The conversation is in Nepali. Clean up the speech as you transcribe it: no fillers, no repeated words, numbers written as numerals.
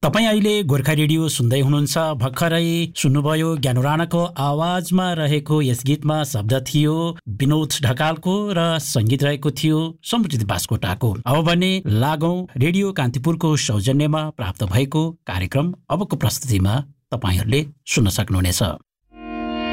तपाईँ अहिले गोर्खा रेडियो सुन्दै हुनुहुन्छ। भर्खरै सुन्नुभयो ज्ञानु राणाको आवाजमा रहेको यस गीतमा शब्द थियो विनोद ढकालको र सङ्गीत रहेको थियो समृद्धि बास्कोटाको। अब भने लागौं रेडियो कान्तिपुरको सौजन्यमा प्राप्त भएको कार्यक्रम अबको प्रस्तुतिमा तपाईहरूले सुन्न सक्नुहुनेछ।